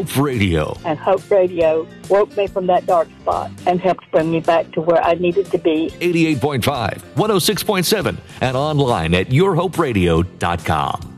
Hope Radio. And Hope Radio woke me from that dark spot and helped bring me back to where I needed to be. 88.5, 106.7, and online at yourhoperadio.com.